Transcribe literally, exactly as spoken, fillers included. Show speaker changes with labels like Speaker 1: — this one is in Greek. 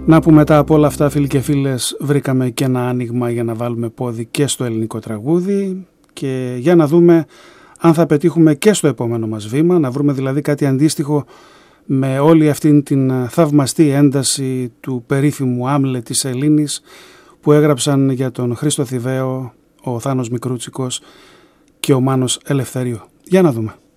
Speaker 1: Να που μετά από όλα αυτά, φίλοι και φίλες, βρήκαμε και ένα άνοιγμα για να βάλουμε πόδι και στο ελληνικό τραγούδι και για να δούμε αν θα πετύχουμε και στο επόμενο μας βήμα, να βρούμε δηλαδή κάτι αντίστοιχο με όλη αυτήν την θαυμαστή ένταση του περίφημου Άμλετ της Σελήνης που έγραψαν για τον Χρήστο Θηβαίο ο Θάνος Μικρούτσικος και ο Μάνος Ελευθερίου. Για να δούμε.